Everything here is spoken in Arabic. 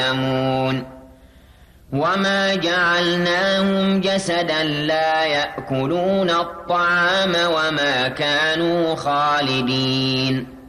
يعلمون وما جعلناهم جسدا لا يأكلون الطعام وما كانوا خالدين